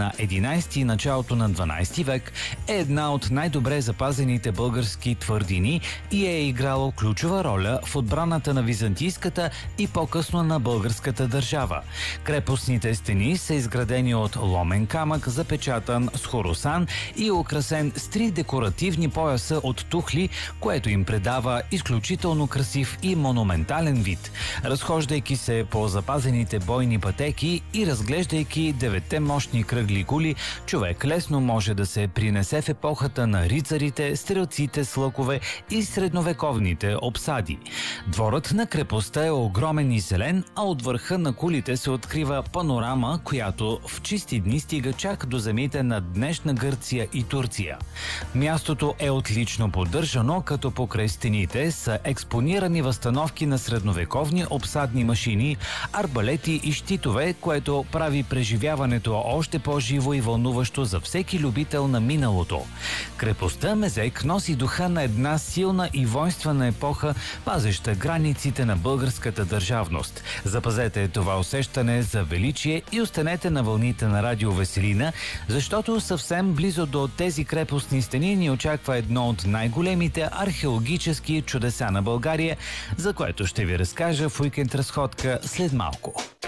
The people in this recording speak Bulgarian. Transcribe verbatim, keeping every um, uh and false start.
на единайсети и началото на дванайсети век е една от най-добре запазените български твърдини и е играло ключова роля в отбраната на византийската и по-късно на българската държава. Крепостните стени са изградени от ломен камък, запечатан с хоросан и украсен с три декоративни пояса от тухли, което им предава изключително красив и монументален вид. Разхождайки се по запазените бойни пътеки и разглеждайки деветте мощни кръгли кули, човек лесно може да се принесе в епохата на рицарите, стрелците с лъкове и средновековните обсади. Дворът на крепостта е огромен и зелен, а от върха на кулите се открива панорама, която в чисти дни стига чак до земите на днешна Гърция и Турция. Мястото е отлично поддържано, като покрай стените са експонирани възстановки на средновековни обсадни машини, арбалети и щитове, което прави преживяването още по-живо и вълнуващо за всеки любител на миналото. Крепостта Мезек носи духа на една силна и воинствена епоха, пазеща границите на българската държавност. Запазете това усещане за величие и останете на вълните на Радио Веселина, защото съвсем близо до тези крепостни стени ни очаква едно от най-големите археологически чудеса на България, за което ще ви разкажа в уикенд разходка след малко.